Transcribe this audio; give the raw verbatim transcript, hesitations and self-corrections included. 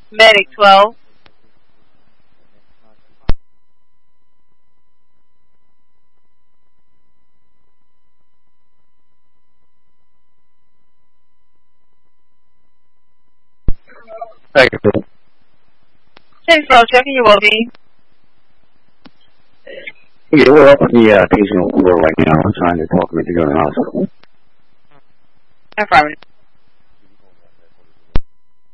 Medic twelve. Second. ten twelve, checking your well-being. Yeah, we're up at the uh, patient floor right now. I'm trying to talk him into going to the hospital. Affirmative.